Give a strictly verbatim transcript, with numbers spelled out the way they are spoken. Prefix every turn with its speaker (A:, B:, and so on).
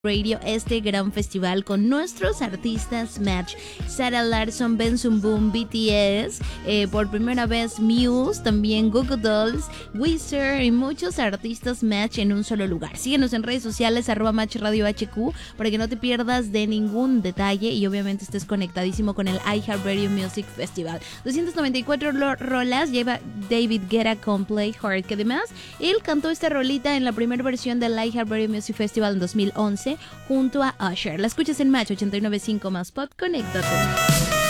A: Radio, este gran festival con nuestros artistas match: Sarah Larsson, Benson Boom, B T S, eh, por primera vez Muse, también Google Dolls, Weezer y muchos artistas match en un solo lugar. Síguenos en redes sociales, arroba Match Radio H Q, para que no te pierdas de ningún detalle y obviamente estés conectadísimo con el iHeartRadio Music Festival. doscientas noventa y cuatro lo- rolas lleva David Guetta con Play Hard, que además él cantó esta rolita en la primera versión del iHeartRadio Music Festival en dos mil once junto a Usher. La escuchas en Match ochenta y nueve punto cinco más Pop. Conéctate.